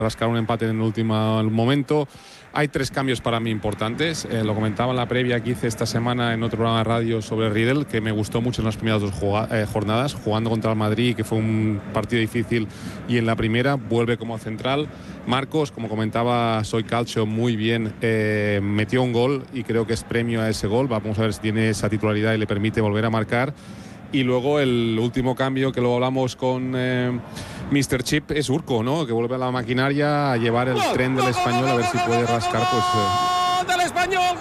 rascar un empate en el último momento. Hay 3 cambios para mí importantes. Lo comentaba en la previa que hice esta semana en otro programa de radio sobre Riedel, que me gustó mucho en las primeras 2 jornadas, jugando contra el Madrid, que fue un partido difícil, y en la primera vuelve como central. Marcos, como comentaba Soy Calcio, muy bien, metió un gol y creo que es premio a ese gol. Vamos a ver si tiene esa titularidad y le permite volver a marcar. Y luego el último cambio, que luego hablamos con Mr. Chip, es Urco, ¿no? Que vuelve a la maquinaria a llevar el tren del Español, a ver si puede rascar, pues... ¡Del Español!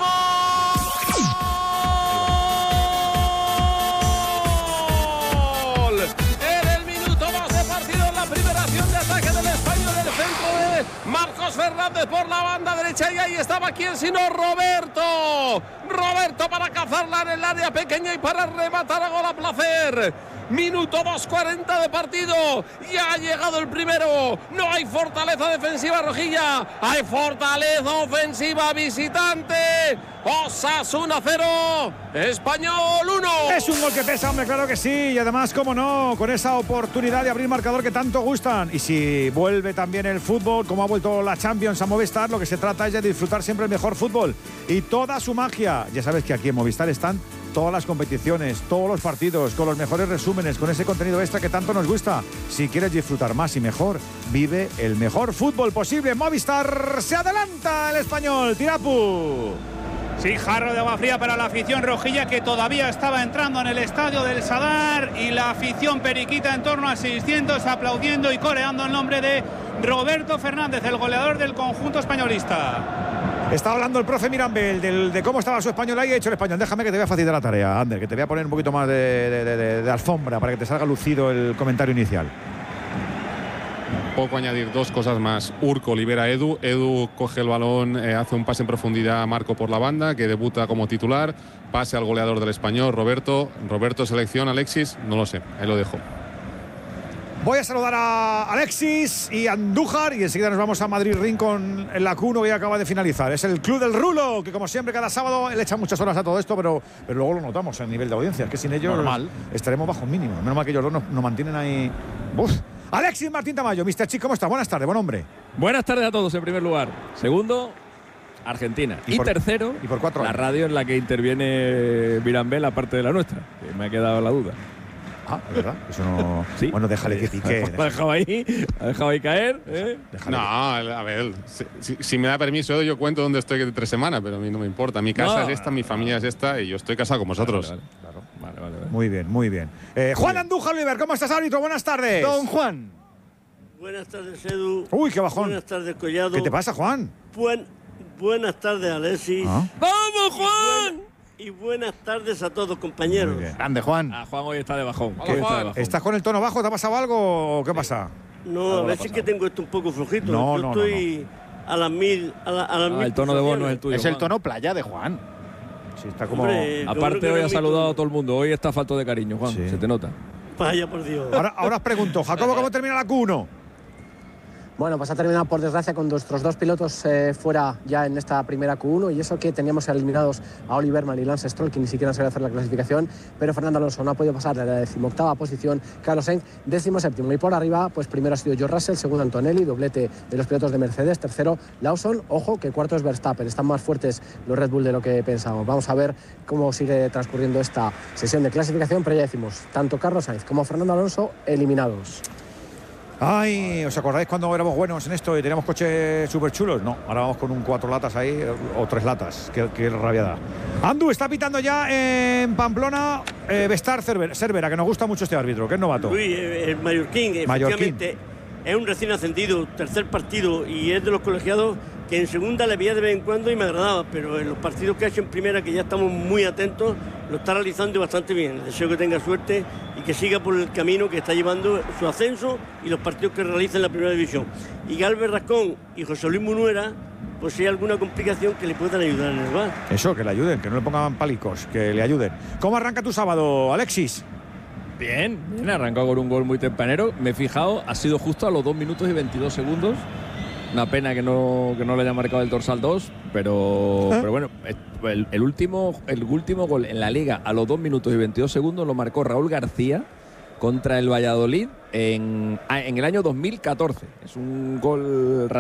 ¡Gol! En el minuto más de partido, en la primera acción de ataque del Español, el centro de Marcos Fernández por la banda derecha, y ahí estaba quien sino Roberto. Roberto para cazarla en el área pequeña y para rematar a gol a placer. Minuto 2:40 de partido. Ya ha llegado el primero. No hay fortaleza defensiva rojilla. Hay fortaleza ofensiva visitante. Osasuna 0, Español 1. Es un gol que pesa, hombre, claro que sí. Y además, cómo no, con esa oportunidad de abrir marcador que tanto gustan. Y si vuelve también el fútbol, como ha vuelto la Champions a Movistar, lo que se trata es de disfrutar siempre el mejor fútbol y toda su magia. Ya sabes que aquí en Movistar están todas las competiciones, todos los partidos, con los mejores resúmenes, con ese contenido extra que tanto nos gusta. Si quieres disfrutar más y mejor, vive el mejor fútbol posible. Movistar, se adelanta el Español. Tirapu. Sí, jarro de agua fría para la afición rojilla, que todavía estaba entrando en el estadio del Sadar, y la afición periquita en torno a 600 aplaudiendo y coreando el nombre de Roberto Fernández, el goleador del conjunto españolista. Está hablando el profe Mirambel de cómo estaba su Español ahí. Ha hecho el Español. Déjame que te voy a facilitar la tarea, Ander, que te voy a poner un poquito más de alfombra para que te salga lucido el comentario inicial. Poco añadir, 2 cosas más. Urco libera a Edu. Edu coge el balón, hace un pase en profundidad a Marco por la banda, que debuta como titular. Pase al goleador del Español, Roberto. Roberto selecciona, Alexis, no lo sé, ahí lo dejo. Voy a saludar a Alexis y Andújar y enseguida nos vamos a Madrid Ring con el Lacuno, que acaba de finalizar. Es el Club del Rulo, que como siempre cada sábado le echa muchas horas a todo esto, pero luego lo notamos en el nivel de audiencia, que sin ellos estaremos bajo un mínimo. Menos mal que ellos dos nos mantienen ahí. ¡Uf! Alexis Martín Tamayo, Mr. Chic, ¿cómo está? Buenas tardes, buen hombre. Buenas tardes a todos en primer lugar. Segundo, Argentina. Y tercero, y por 4 la años. radio en la que interviene Mirambel, aparte de la nuestra, que me ha quedado la duda. Ah, ¿es verdad? Eso no... Sí. Bueno, déjale que pique. Ha dejado ahí caer. No, a ver, si me da permiso, yo cuento dónde estoy de 3 semanas, pero a mí no me importa. Mi casa es esta, mi familia es esta, y yo estoy casado con vosotros. Vale. Muy bien, muy bien. Juan Andújar Oliver, ¿cómo estás, árbitro? Buenas tardes. Don Juan. Buenas tardes, Edu. Uy, qué bajón. Buenas tardes, Collado. ¿Qué te pasa, Juan? Buenas tardes, Alexis. ¡Vamos, Juan! Y buenas tardes a todos, compañeros. Grande, Juan. Juan hoy está de bajón. ¿Estás con el tono bajo? ¿Te ha pasado algo o qué pasa? No, a veces que tengo esto un poco flojito. No, yo estoy a las 1000. El tono de voz no es el tuyo. Es el tono playa de Juan. Sí, está como... Hombre, Aparte, hoy ha saludado a todo el mundo. Hoy está falto de cariño, Juan. Sí. Se te nota. Vaya por Dios. Ahora os pregunto, Jacobo, ¿cómo termina la Q1? Bueno, pues ha terminado por desgracia con nuestros 2 pilotos fuera ya en esta primera Q1, y eso que teníamos eliminados a Oliver Berman y Lance Stroll, que ni siquiera han sabido hacer la clasificación, pero Fernando Alonso no ha podido pasar de la 18ª posición, Carlos Sainz 17º, y por arriba pues primero ha sido George Russell, segundo Antonelli, doblete de los pilotos de Mercedes, tercero Lawson, ojo que cuarto es Verstappen. Están más fuertes los Red Bull de lo que pensábamos. Vamos a ver cómo sigue transcurriendo esta sesión de clasificación, pero ya decimos, tanto Carlos Sainz como Fernando Alonso eliminados. Ay, ¿os acordáis cuando éramos buenos en esto y teníamos coches súper chulos? No, ahora vamos con un 4 latas ahí, o 3 latas, qué rabia da. Andu, está pitando ya en Pamplona Vestar Cervera, que nos gusta mucho este árbitro, que es novato. Luis, el mallorquín, efectivamente, es un recién ascendido, tercer partido, y es de los colegiados que en segunda le veía de vez en cuando y me agradaba, pero en los partidos que ha hecho en primera, que ya estamos muy atentos, lo está realizando bastante bien. Le deseo que tenga suerte y que siga por el camino que está llevando su ascenso y los partidos que realiza en la primera división. Y Galvez Rascón y José Luis Munuera, pues si hay alguna complicación que le puedan ayudar en el bar. Eso, que le ayuden, que no le pongan palicos, que le ayuden. ¿Cómo arranca tu sábado, Alexis? Bien, arrancado con un gol muy tempranero. Me he fijado, ha sido justo a los 2 minutos y 22 segundos. Una pena que no le haya marcado el dorsal 2, pero bueno, el último gol en la Liga a los 2 minutos y 22 segundos lo marcó Raúl García contra el Valladolid en el año 2014. Es un gol